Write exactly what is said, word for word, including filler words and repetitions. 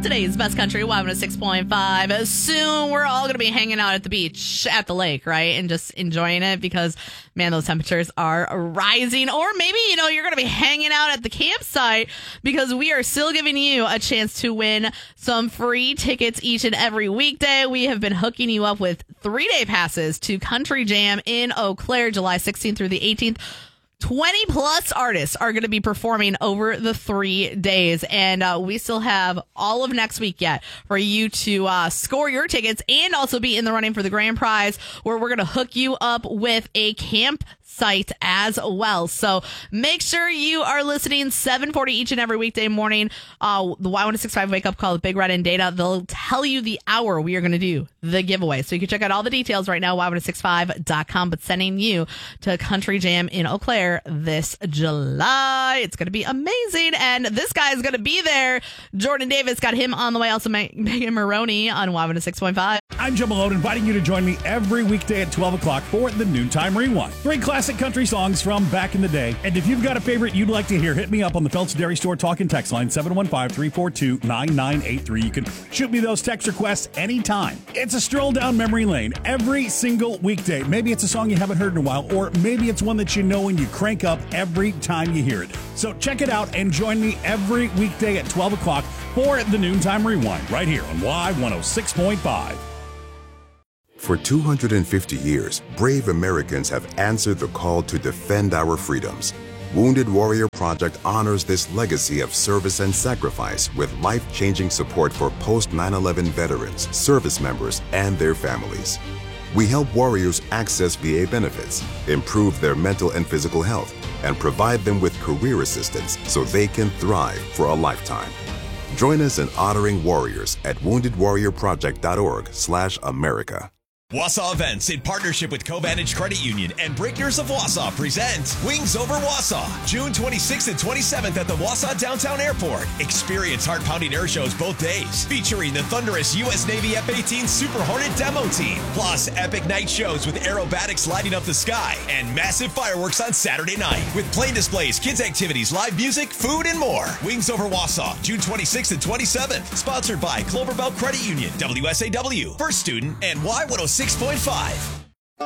today's Best Country, Y one oh six point five. Soon we're all going to be hanging out at the beach, at the lake, right? And just enjoying it because, man, those temperatures are rising. Or maybe, you know, you're going to be hanging out at the campsite because we are still giving you a chance to win some free tickets each and every weekday. We have been hooking you up with three-day passes to Country Jam in Eau Claire, July sixteenth through the eighteenth. twenty plus artists are going to be performing over the three days. And uh, we still have all of next week yet for you to uh, score your tickets and also be in the running for the grand prize, where we're going to hook you up with a campsite as well. So make sure you are listening seven forty each and every weekday morning. Uh, the Y one oh six point five Wake Up Call with Big Red and Data. They'll tell you the hour we are going to do the giveaway. So you can check out all the details right now, Y one oh six five dot com. But sending you to Country Jam in Eau Claire this July. It's going to be amazing. And this guy is going to be there. Jordan Davis got him on the way. Also, Megan Maroney on Y one oh six point five. I'm Joe Malone, inviting you to join me every weekday at twelve o'clock for the Noontime Rewind. Three classic country songs from back in the day. And if you've got a favorite you'd like to hear, hit me up on the Phelps Dairy Store talk and text line seven one five, three four two, nine nine eight three. You can shoot me those text requests anytime. It's a stroll down memory lane every single weekday. Maybe it's a song you haven't heard in a while, or maybe it's one that you know and you crank up every time you hear it. So check it out and join me every weekday at twelve o'clock for the Noontime Rewind right here on Y one oh six point five. For two hundred fifty years, brave Americans have answered the call to defend our freedoms. Wounded Warrior Project honors this legacy of service and sacrifice with life-changing support for post nine eleven veterans, service members, and their families. We help warriors access V A benefits, improve their mental and physical health, and provide them with career assistance so they can thrive for a lifetime. Join us in honoring warriors at wounded warrior project dot org slash America. Wausau Events, in partnership with Covantage Credit Union and Breakers of Wausau, present Wings Over Wausau, June twenty-sixth and twenty-seventh at the Wausau Downtown Airport. Experience heart-pounding air shows both days, featuring the thunderous U S Navy F eighteen Super Hornet demo team, plus epic night shows with aerobatics lighting up the sky, and massive fireworks on Saturday night, with plane displays, kids activities, live music, food, and more. Wings Over Wausau, June twenty-sixth and twenty-seventh, sponsored by Cloverbelt Credit Union, W S A W, First Student, and Y one oh six point five.